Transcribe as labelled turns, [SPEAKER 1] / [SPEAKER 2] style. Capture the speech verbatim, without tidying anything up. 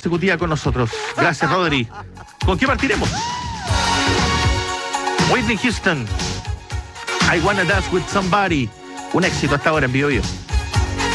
[SPEAKER 1] consecutiva con nosotros. Gracias, Rodri. ¿Con qué partiremos? Whitney Houston, I Wanna Dance With Somebody. Un éxito hasta ahora en Bio Bio.